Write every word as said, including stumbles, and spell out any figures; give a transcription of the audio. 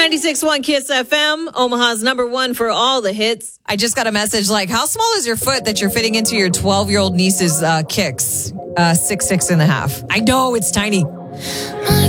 ninety-six point one Kiss F M, Omaha's number one for all the hits. I just got a message like, how small is your foot that you're fitting into your twelve-year-old niece's uh, kicks? Uh, six, six and a half. I know, it's tiny.